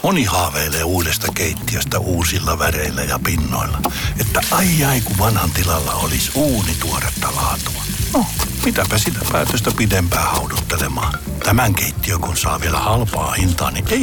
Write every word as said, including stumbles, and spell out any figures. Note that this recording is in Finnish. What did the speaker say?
Moni haaveilee uudesta keittiöstä uusilla väreillä ja pinnoilla. Että ai ai kun vanhan tilalla olisi uuni tuoretta laatua. No, mitäpä sitä päätöstä pidempään hauduttelemaan. Tämän keittiö kun saa vielä halpaa hintaa, niin ei